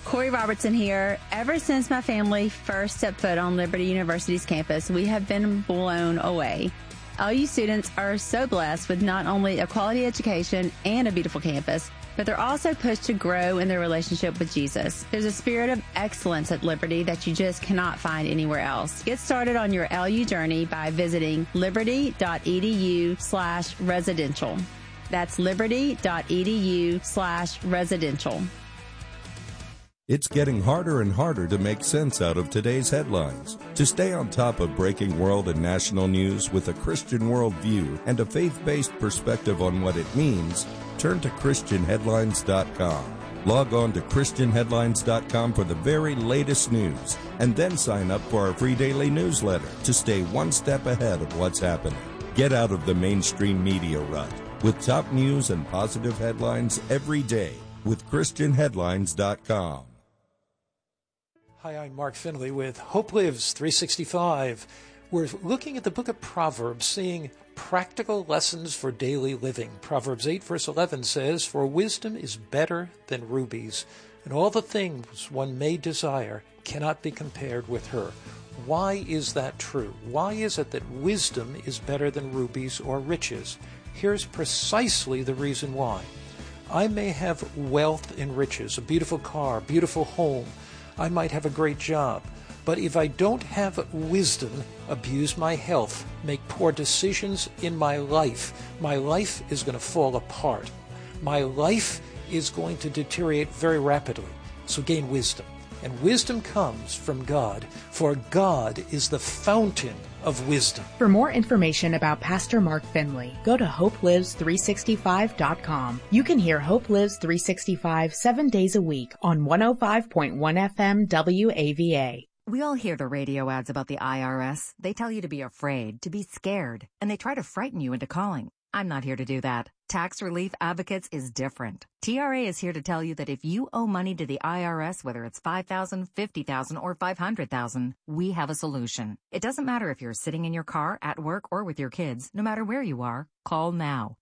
Corey Robertson here. Ever since my family first stepped foot on Liberty University's campus, we have been blown away. LU students are so blessed with not only a quality education and a beautiful campus, but they're also pushed to grow in their relationship with Jesus. There's a spirit of excellence at Liberty that you just cannot find anywhere else. Get started on your LU journey by visiting liberty.edu/residential. That's liberty.edu/residential. It's getting harder and harder to make sense out of today's headlines. To stay on top of breaking world and national news with a Christian worldview and a faith-based perspective on what it means, turn to ChristianHeadlines.com. Log on to ChristianHeadlines.com for the very latest news, and then sign up for our free daily newsletter to stay one step ahead of what's happening. Get out of the mainstream media rut with top news and positive headlines every day with ChristianHeadlines.com. Hi, I'm Mark Finley with Hope Lives 365. We're looking at the book of Proverbs, seeing practical lessons for daily living. Proverbs 8 verse 11 says, "For wisdom is better than rubies, and all the things one may desire cannot be compared with her." Why is that true? Why is it that wisdom is better than rubies or riches? Here's precisely the reason why. I may have wealth and riches, a beautiful car, beautiful home. I might have a great job. But if I don't have wisdom, abuse my health, make poor decisions in my life is going to fall apart. My life is going to deteriorate very rapidly. So gain wisdom. And wisdom comes from God, for God is the fountain of wisdom. For more information about Pastor Mark Finley, go to HopeLives365.com. You can hear Hope Lives 365 7 days a week on 105.1 FM WAVA. We all hear the radio ads about the IRS. They tell you to be afraid, to be scared, and they try to frighten you into calling. I'm not here to do that. Tax Relief Advocates is different. TRA is here to tell you that if you owe money to the IRS, whether it's $5,000, $50,000, or $500,000, we have a solution. It doesn't matter if you're sitting in your car, at work, or with your kids. No matter where you are, call now.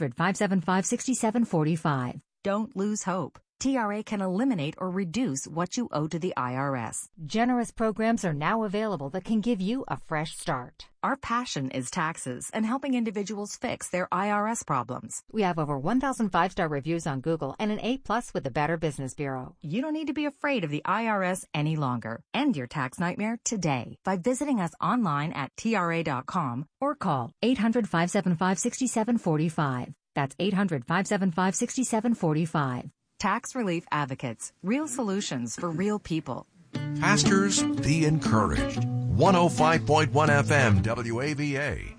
800-575-6745. Don't lose hope. TRA can eliminate or reduce what you owe to the IRS. Generous programs are now available that can give you a fresh start. Our passion is taxes and helping individuals fix their IRS problems. We have over 1,000 5-star reviews on Google and an A+ with the Better Business Bureau. You don't need to be afraid of the IRS any longer. End your tax nightmare today by visiting us online at TRA.com or call 800-575-6745. That's 800-575-6745. Tax Relief Advocates. Real solutions for real people. Pastors, be encouraged. 105.1 FM WAVA.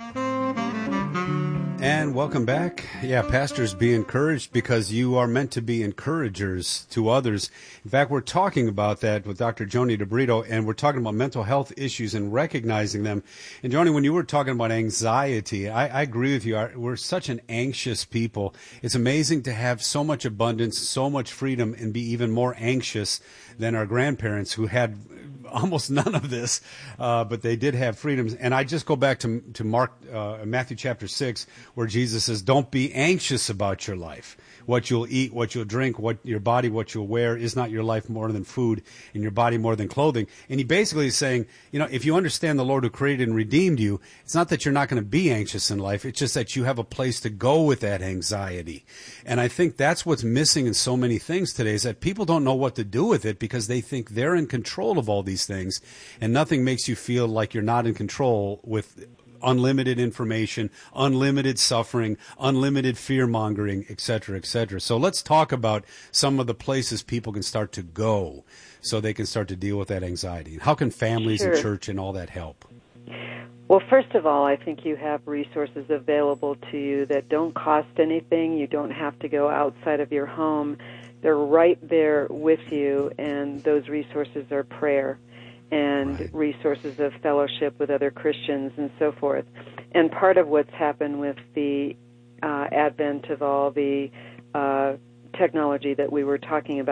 And welcome back. Yeah, pastors, be encouraged because you are meant to be encouragers to others. In fact, we're talking about that with Dr. Joni DeBrito, and we're talking about mental health issues and recognizing them. And Joni, when you were talking about anxiety, I agree with you. We're such an anxious people. It's amazing to have so much abundance, so much freedom, and be even more anxious than our grandparents who had almost none of this, but they did have freedoms. And I just go back to Matthew chapter 6, where Jesus says, don't be anxious about your life. What you'll eat, what you'll drink, what your body, what you'll wear. Is not your life more than food, and your body more than clothing? And he basically is saying, if you understand the Lord who created and redeemed you, it's not that you're not going to be anxious in life. It's just that you have a place to go with that anxiety. And I think that's what's missing in so many things today, is that people don't know what to do with it because they think they're in control of all these things, and nothing makes you feel like you're not in control with unlimited information, unlimited suffering, unlimited fear-mongering, et cetera, et cetera. So let's talk about some of the places people can start to go so they can start to deal with that anxiety. How can families and church and all that help? Well, first of all, I think you have resources available to you that don't cost anything. You don't have to go outside of your home. They're right there with you, and those resources are prayer and resources of fellowship with other Christians and so forth. And part of what's happened with the advent of all the technology that we were talking about